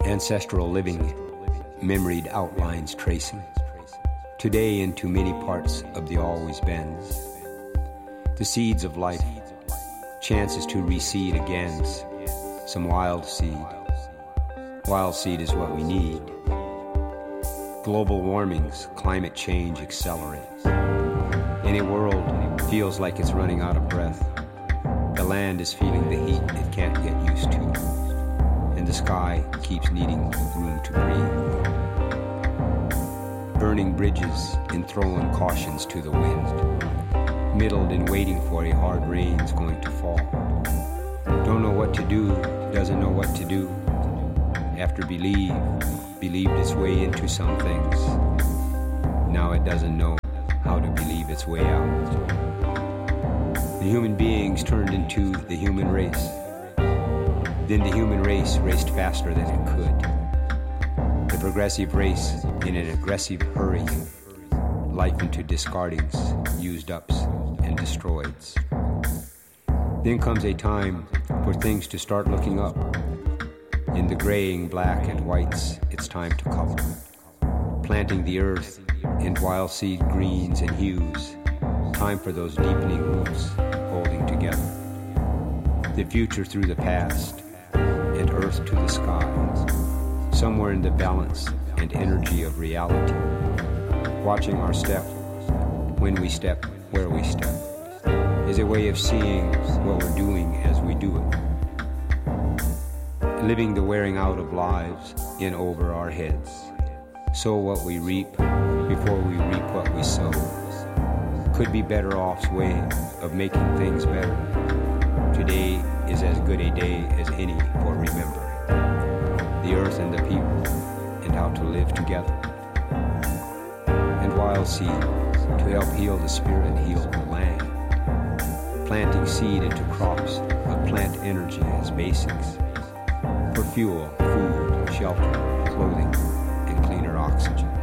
Ancestral living, memoried outlines tracing. Today into many parts of the always bends. The seeds of life, chances to reseed again. Some wild seed. Wild seed is what we need. Global warmings, climate change accelerates. Any world feels like it's running out of breath. The land is feeling the heat it can't get used to. And the sky keeps needing room to breathe. Burning bridges and throwing cautions to the wind. Middled in waiting for a hard rain's going to fall. Don't know what to do, doesn't know what to do. After believed its way into some things. Now it doesn't know how to believe its way out. The human beings turned into the human race. Then the human race raced faster than it could. The progressive race in an aggressive hurry. Life into discardings, used ups, and destroyeds. Then comes a time for things to start looking up. In the graying black and whites, it's time to color. Planting the earth in wild seed greens and hues. Time for those deepening roots holding together. The future through the past, and earth to the skies. Somewhere in the balance and energy of reality. Watching our step, when we step, where we step, is a way of seeing what we're doing as we do it. Living the wearing out of lives in over our heads. Sow what we reap before we reap what we sow. Could be better off's way of making things better. Today is as good a day as any for remembering the earth and the people and how to live together. And wild seed to help heal the spirit and heal the land. Planting seed into crops of plant energy as basics. For fuel, food, shelter, clothing, and cleaner oxygen.